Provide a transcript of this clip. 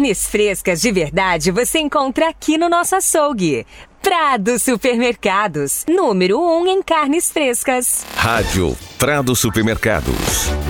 Carnes frescas de verdade você encontra aqui no nosso açougue. Prado Supermercados, número 1 em carnes frescas. Rádio Prado Supermercados.